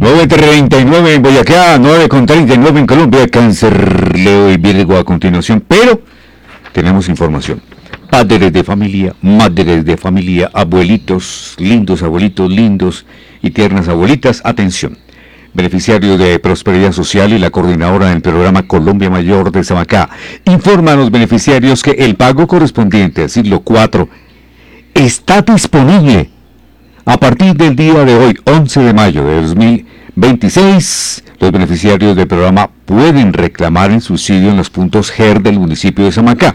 9:39 en Boyacá, 9:39 en Colombia. Cáncer, Leo y Virgo a continuación, pero tenemos información. Padres de familia, madres de familia, abuelitos lindos y tiernas abuelitas, atención. Beneficiario de Prosperidad Social y la coordinadora del programa Colombia Mayor de Samacá informa a los beneficiarios que el pago correspondiente al siglo IV está disponible a partir del día de hoy, 11 de mayo de 2026. Los beneficiarios del programa pueden reclamar el subsidio en los puntos GER del municipio de Samacá.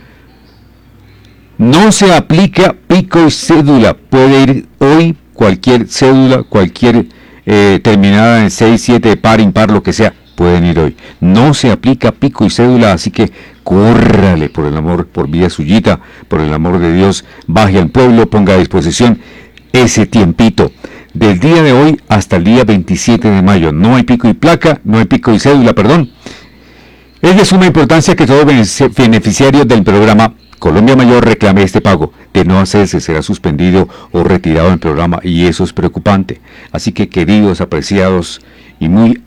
No se aplica pico y cédula. Puede ir hoy cualquier cédula, cualquier terminada en 6, 7, par, impar, lo que sea. Pueden ir hoy. No se aplica pico y cédula, así que córrale, por el amor, por vida suyita, por el amor de Dios, baje al pueblo, ponga a disposición ese tiempito. Del día de hoy hasta el día 27 de mayo. No hay pico y placa, no hay pico y cédula, perdón. Es de suma importancia que todo beneficiario del programa Colombia Mayor reclame este pago. De no hacerse, será suspendido o retirado del programa, y eso es preocupante. Así que, queridos, apreciados y muy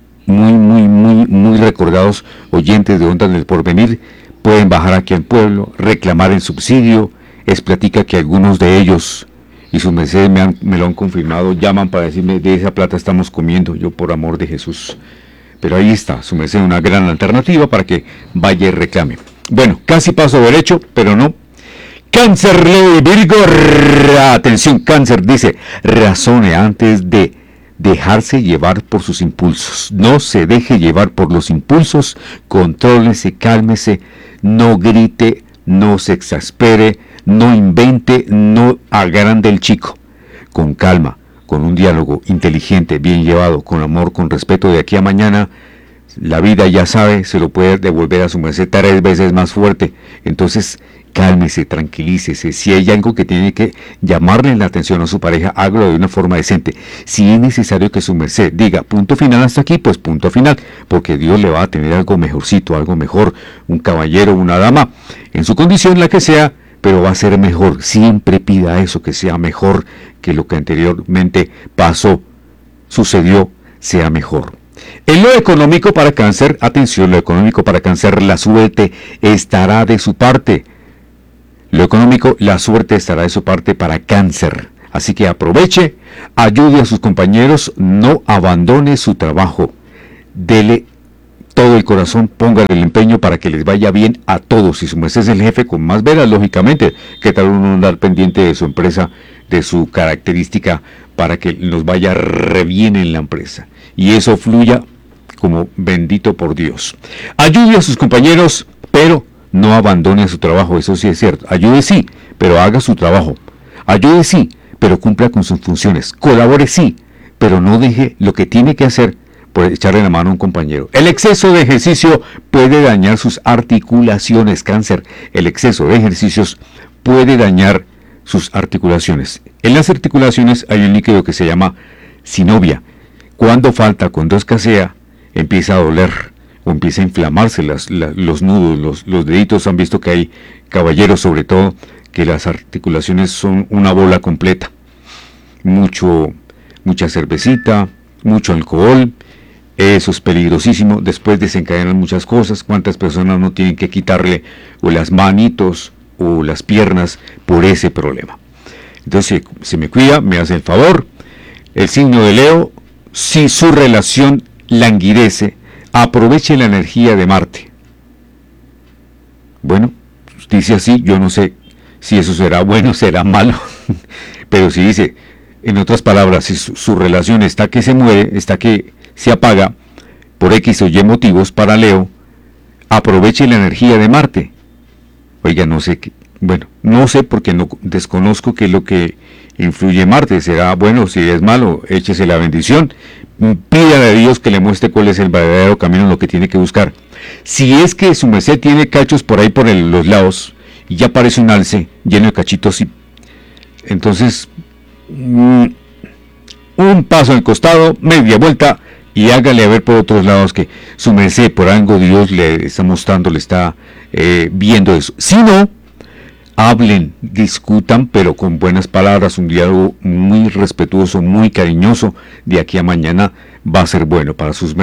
recordados oyentes de Ondas del Porvenir, pueden bajar aquí al pueblo, reclamar el subsidio. Es platica que algunos de ellos, y sus mercedes me lo han confirmado, llaman para decirme: de esa plata estamos comiendo. Yo, por amor de Jesús. Pero ahí está, su merced, una gran alternativa para que vaya y reclame. Bueno, casi paso derecho, pero no. Cáncer, Leo y Virgo. Atención, Cáncer, dice: razone antes de dejarse llevar por sus impulsos. No se deje llevar por los impulsos. Contrólese, cálmese, no grite, no se exaspere, no invente, no agrande el chico. Con calma, con un diálogo inteligente, bien llevado, con amor, con respeto, de aquí a mañana, la vida, ya sabe, se lo puede devolver a su merced 3 veces más fuerte. Entonces, cálmese, tranquilícese. Si hay algo que tiene que llamarle la atención a su pareja, hágalo de una forma decente. Si es necesario que su merced diga punto final hasta aquí, pues punto final, porque Dios le va a tener algo mejorcito, algo mejor, un caballero, una dama, en su condición, la que sea, pero va a ser mejor. Siempre pida eso, que sea mejor que lo que anteriormente pasó, sucedió, sea mejor. En lo económico para Cáncer, atención, lo económico para Cáncer, la suerte estará de su parte. Lo económico, la suerte estará de su parte para Cáncer. Así que aproveche, ayude a sus compañeros, no abandone su trabajo. Dele todo el corazón, póngale el empeño para que les vaya bien a todos. Si su merced es el jefe, con más veras, lógicamente, que tal uno andar pendiente de su empresa, de su característica, para que nos vaya re bien en la empresa. Y eso fluya como bendito por Dios. Ayude a sus compañeros, pero no abandone su trabajo. Eso sí es cierto. Ayude sí, pero haga su trabajo. Ayude sí, pero cumpla con sus funciones. Colabore sí, pero no deje lo que tiene que hacer por echarle la mano a un compañero. El exceso de ejercicio puede dañar sus articulaciones, Cáncer. El exceso de ejercicios puede dañar sus articulaciones. En las articulaciones hay un líquido que se llama sinovia. Cuando falta, cuando escasea, empieza a doler o empieza a inflamarse los nudos, los deditos. Han visto que hay caballeros, sobre todo, que las articulaciones son una bola completa. Mucha cervecita, mucho alcohol. Eso es peligrosísimo. Después desencadenan muchas cosas. ¿Cuántas personas no tienen que quitarle o las manitos o las piernas por ese problema? Entonces, se me cuida, me hace el favor. El signo de Leo, si su relación languidece, aproveche la energía de Marte. Bueno, dice así, yo no sé si eso será bueno, será malo, pero si dice, en otras palabras, si su relación está que se muere, está que se apaga, por X o Y motivos, para Leo, aproveche la energía de Marte. Oiga, no sé qué. Bueno, no sé, porque no desconozco qué es lo que influye Marte. Será bueno, si es malo, échese la bendición. Pídale a Dios que le muestre cuál es el verdadero camino, lo que tiene que buscar. Si es que su merced tiene cachos por ahí por los lados y ya parece un alce lleno de cachitos, y entonces un paso al costado, media vuelta, y hágale a ver por otros lados que su merced, por algo Dios le está mostrando, le está viendo eso. Si no, hablen, discutan, pero con buenas palabras, un diálogo muy respetuoso, muy cariñoso, de aquí a mañana, va a ser bueno para sus